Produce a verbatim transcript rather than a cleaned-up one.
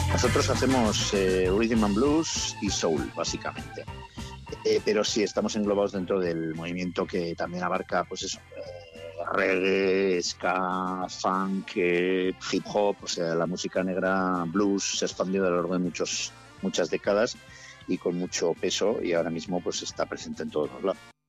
Nosotros hacemos eh, rhythm and blues y soul, básicamente. Eh, pero sí estamos englobados dentro del movimiento que también abarca, pues eso, eh, reggae, ska, funk, eh, hip hop, o sea, la música negra, blues, se ha expandido a lo largo de muchos, muchas décadas y con mucho peso, y ahora mismo pues está presente en todos los lados.